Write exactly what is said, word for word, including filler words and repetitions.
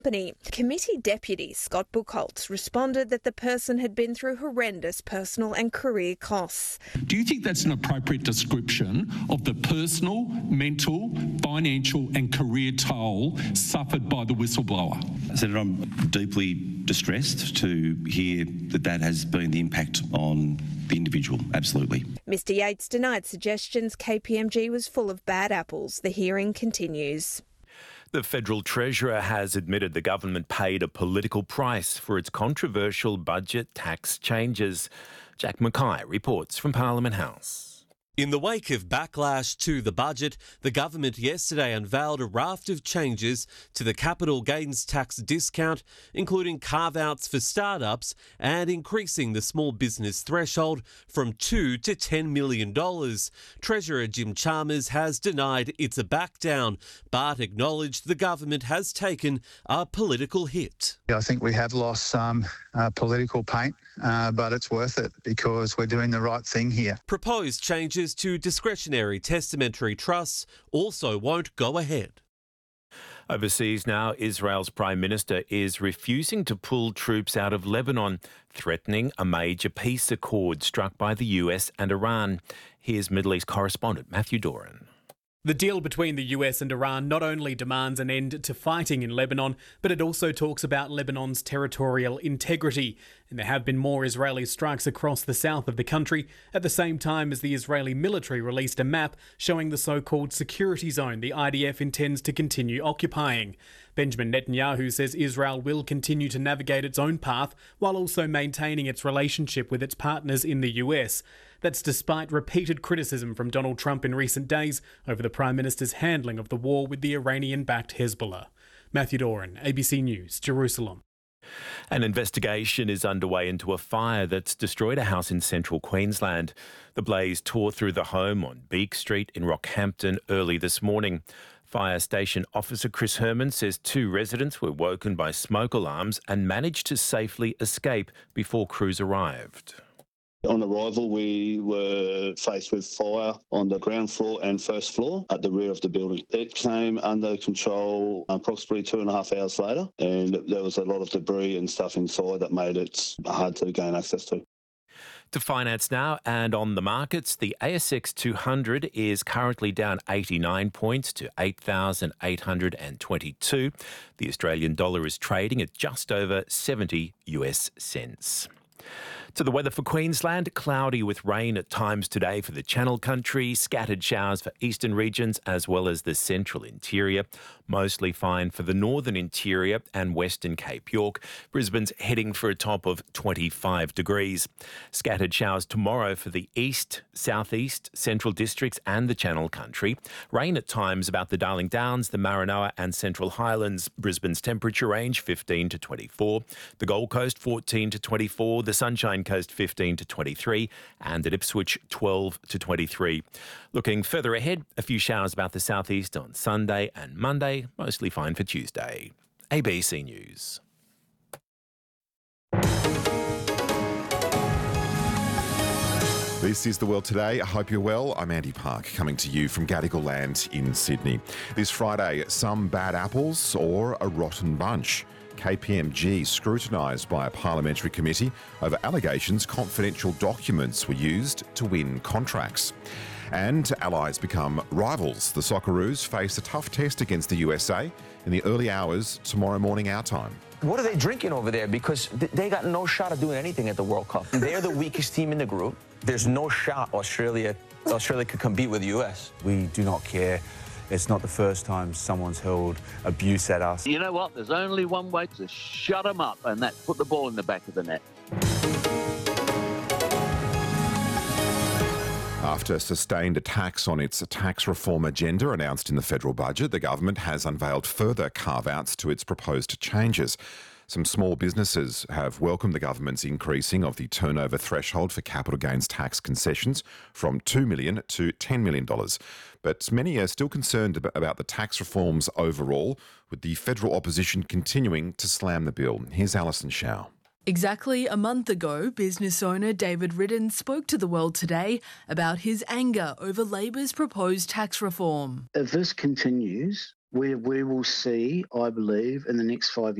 company. Committee Deputy Scott Buchholz responded that the person had been through horrendous personal and career costs. Do you think that's an appropriate description of the personal, mental, financial and career toll suffered by the whistleblower? Senator, I'm deeply distressed to hear that that has been the impact on the individual, absolutely. Mr Yates denied suggestions K P M G was full of bad apples. The hearing continues. The Federal Treasurer has admitted the government paid a political price for its controversial budget tax changes. Jack Mackay reports from Parliament House. In the wake of backlash to the budget, the government yesterday unveiled a raft of changes to the capital gains tax discount, including carve-outs for startups and increasing the small business threshold from two to ten million dollars. Treasurer Jim Chalmers has denied it's a back-down, but acknowledged the government has taken a political hit. I think we have lost some uh, political paint, uh, but it's worth it because we're doing the right thing here. Proposed changes to discretionary testamentary trusts also won't go ahead. Overseas now, Israel's Prime Minister is refusing to pull troops out of Lebanon, threatening a major peace accord struck by the U S and Iran. Here's Middle East correspondent Matthew Doran. The deal between the U S and Iran not only demands an end to fighting in Lebanon, but it also talks about Lebanon's territorial integrity. And there have been more Israeli strikes across the south of the country at the same time as the Israeli military released a map showing the so-called security zone the I D F intends to continue occupying. Benjamin Netanyahu says Israel will continue to navigate its own path while also maintaining its relationship with its partners in the U S. That's despite repeated criticism from Donald Trump in recent days over the Prime Minister's handling of the war with the Iranian-backed Hezbollah. Matthew Doran, A B C News, Jerusalem. An investigation is underway into a fire that's destroyed a house in central Queensland. The blaze tore through the home on Beak Street in Rockhampton early this morning. Fire Station Officer Chris Herman says two residents were woken by smoke alarms and managed to safely escape before crews arrived. On arrival, we were faced with fire on the ground floor and first floor at the rear of the building. It came under control approximately two and a half hours later, and there was a lot of debris and stuff inside that made it hard to gain access to. To finance now and on the markets, the A S X two hundred is currently down eighty-nine points to eight thousand eight hundred twenty-two. The Australian dollar is trading at just over seventy US cents. To the weather for Queensland, cloudy with rain at times today for the Channel Country, scattered showers for eastern regions as well as the central interior. Mostly fine for the northern interior and western Cape York. Brisbane's heading for a top of twenty-five degrees. Scattered showers tomorrow for the east, southeast, central districts and the Channel Country. Rain at times about the Darling Downs, the Maranoa and Central Highlands. Brisbane's temperature range fifteen to twenty-four. The Gold Coast fourteen to twenty-four. The Sunshine Coast fifteen to twenty-three and at Ipswich twelve to twenty-three. Looking further ahead, a few showers about the southeast on Sunday and Monday, mostly fine for Tuesday. A B C News. This is The World Today. I hope you're well. I'm Andy Park, coming to you from Gadigal Land in Sydney. This Friday, some bad apples or a rotten bunch. K P M G scrutinised by a parliamentary committee over allegations confidential documents were used to win contracts. And allies become rivals. The Socceroos face a tough test against the U S A in the early hours tomorrow morning our time. What are they drinking over there? Because they got no shot of doing anything at the World Cup. They're the weakest team in the group. There's no shot Australia, Australia could compete with the U S. We do not care. It's not the first time someone's hurled abuse at us. You know what? There's only one way to shut them up, and that's put the ball in the back of the net. After sustained attacks on its tax reform agenda announced in the federal budget, the government has unveiled further carve-outs to its proposed changes. Some small businesses have welcomed the government's increasing of the turnover threshold for capital gains tax concessions from two million dollars to ten million dollars. But many are still concerned about the tax reforms overall, with the federal opposition continuing to slam the bill. Here's Alison Shaw. Exactly a month ago, business owner David Riddon spoke to The World Today about his anger over Labor's proposed tax reform. If this continues, we we will see, I believe, in the next five